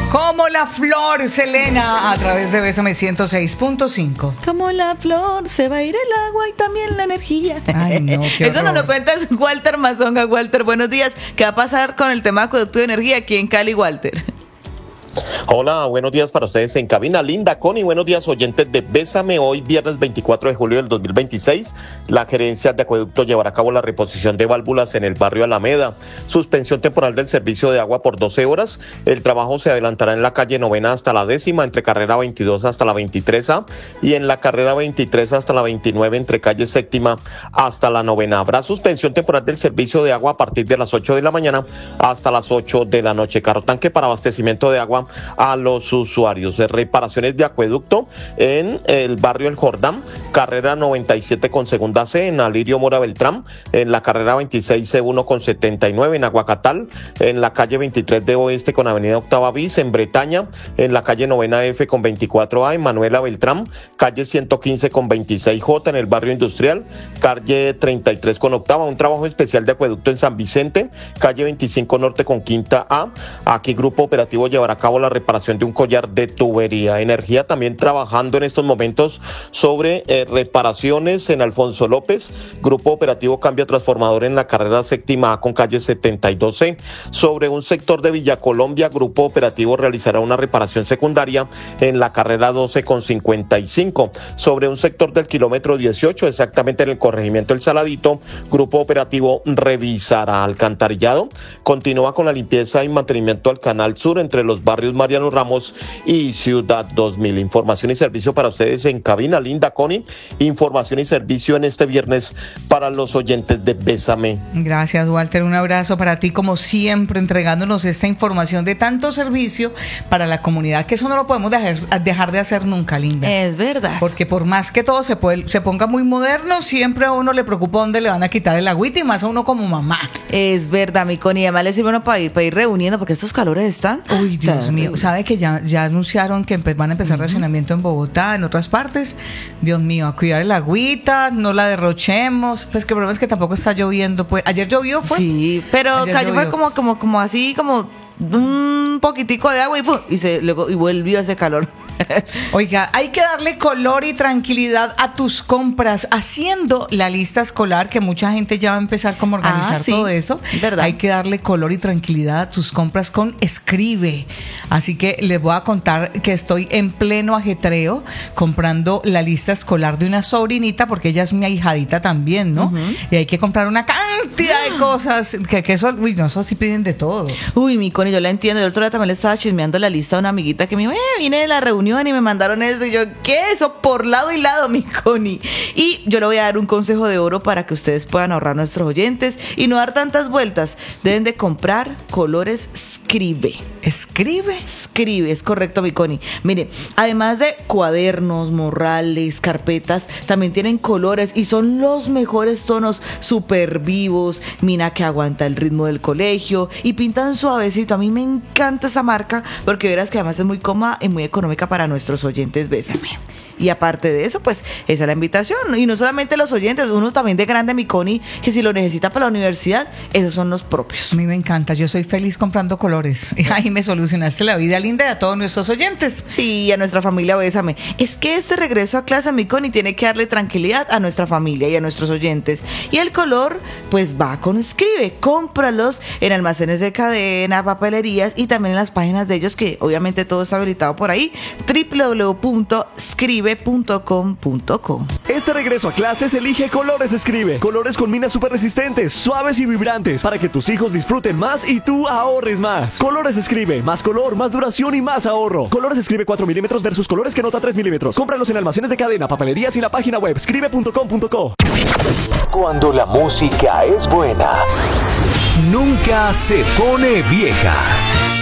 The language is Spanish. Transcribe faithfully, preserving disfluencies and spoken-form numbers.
Como la flor, Selena, a través de Bésame ciento seis punto cinco. Como la flor, se va a ir el agua y también la energía. Ay, no, qué Eso horror. nos lo cuentas Walter Mazonga. Walter, buenos días. ¿Qué va a pasar con el tema de acueducto de energía aquí en Cali, Walter? Hola, buenos días para ustedes en cabina. Linda, Connie, buenos días oyentes de Bésame. Hoy, viernes veinticuatro de julio del dos mil veintiséis, la gerencia de acueducto llevará a cabo la reposición de válvulas en el barrio Alameda. Suspensión temporal del servicio de agua por doce horas. El trabajo se adelantará en la calle Novena hasta la décima, entre carrera veintidós hasta la veintitrés A, y en la carrera veintitrés hasta la veintinueve, entre calle Séptima hasta la novena. Habrá suspensión temporal del servicio de agua a partir de las ocho de la mañana hasta las ocho de la noche. Carro tanque para abastecimiento de agua a los usuarios. Reparaciones de acueducto en el barrio El Jordán, carrera noventa y siete con segunda C, en Alirio Mora Beltrán, en la carrera veintiséis C uno con setenta y nueve, en Aguacatal, en la calle veintitrés de Oeste con avenida Octava Bis, en Bretaña, en la calle novena F con veinticuatro A, en Manuela Beltrán, calle ciento quince con veintiséis J, en el barrio Industrial, calle treinta y tres con octava. Un trabajo especial de acueducto en San Vicente, calle veinticinco Norte con quinta A. Aquí Grupo Operativo llevará a cabo la reparación de un collar de tubería. Energía también trabajando en estos momentos sobre eh, reparaciones en Alfonso López. Grupo Operativo cambia transformador en la carrera séptima A con calle setenta y dos C. Sobre un sector de Villa Colombia, Grupo Operativo realizará una reparación secundaria en la carrera doce con cincuenta y cinco. Sobre un sector del kilómetro dieciocho, exactamente en el corregimiento El Saladito, Grupo Operativo revisará alcantarillado. Continúa con la limpieza y mantenimiento al Canal Sur entre los barrios Mariano Ramos y Ciudad dos mil. Información y servicio para ustedes en cabina, Linda, Connie. Información y servicio en este viernes para los oyentes de Bésame. Gracias, Walter. Un abrazo para ti, como siempre, entregándonos esta información de tanto servicio para la comunidad, que eso no lo podemos dejar, dejar de hacer nunca, Linda. Es verdad. Porque por más que todo se, puede, se ponga muy moderno, siempre a uno le preocupa dónde le van a quitar el agüita, y más a uno como mamá. Es verdad, mi Connie. Además le sirve uno para ir, para ir reuniendo, porque estos calores están. Uy, Dios mío. ¿Sabe que ya, ya anunciaron que empe- van a empezar uh-huh. racionamiento en Bogotá, en otras partes? Dios mío, a cuidar el agüita, no la derrochemos. Pues que el problema es que tampoco está lloviendo. Pues ayer llovió, fue. Sí, pero Ayer cayó llovió. fue como, como, como así, como un poquitico de agua y, ¡pum! y se luego y volvió ese calor. Oiga, hay que darle color y tranquilidad a tus compras haciendo la lista escolar, que mucha gente ya va a empezar como a organizar ah, sí, todo eso. ¿verdad? Hay que darle color y tranquilidad a tus compras con Escribe. Así que les voy a contar que estoy en pleno ajetreo comprando la lista escolar de una sobrinita, porque ella es mi ahijadita también, ¿no? Uh-huh. Y hay que comprar una cantidad de cosas que, que eso, uy, no, eso sí piden de todo. Uy, mi Connie, yo la entiendo. El otro día también le estaba chismeando la lista a una amiguita que me dijo, eh, vine de la reunión y me mandaron esto. Y yo, ¿qué? Eso por lado y lado, mi Connie. Y yo le voy a dar un consejo de oro para que ustedes puedan ahorrar, nuestros oyentes, y no dar tantas vueltas. Deben de comprar colores Escribe. ¿Escribe? Escribe, es correcto, mi Connie. Mire, además de cuadernos, morrales, carpetas, también tienen colores y son los mejores tonos, súper vivos. Mira que aguanta el ritmo del colegio y pintan suavecito. A mí me encanta esa marca porque verás que además es muy cómoda y muy económica para nuestros oyentes. Bésame. Y aparte de eso, pues esa es la invitación. Y no solamente los oyentes, uno también de grande, mi Connie, que si lo necesita para la universidad, esos son los propios. A mí me encanta, yo soy feliz comprando colores. Y ahí me solucionaste la vida, Linda, y a todos nuestros oyentes. Sí, a nuestra familia, Bésame. Es que este regreso a clase, mi Connie, tiene que darle tranquilidad a nuestra familia y a nuestros oyentes. Y el color, pues va con Escribe. Cómpralos en almacenes de cadena, papelerías y también en las páginas de ellos, que obviamente todo está habilitado por ahí, doble u doble u doble u punto escribe punto com punto co. Este regreso a clases elige Colores Escribe. Colores con minas súper resistentes, suaves y vibrantes, para que tus hijos disfruten más y tú ahorres más. Colores Escribe, más color, más duración y más ahorro. Colores Escribe cuatro milímetros versus colores que nota tres milímetros. Cómpralos en almacenes de cadena, papelerías y la página web escribe punto com punto co. Cuando la música es buena, nunca se pone vieja.